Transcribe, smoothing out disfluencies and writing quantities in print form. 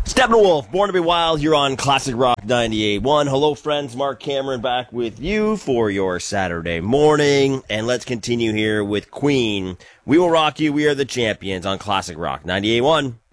Steppenwolf, Born to Be Wild, here on Classic Rock 98.1. Hello, friends. Mark Cameron back with you for your Saturday morning. And let's continue here with Queen. We will rock you. We are the champions on Classic Rock 98.1.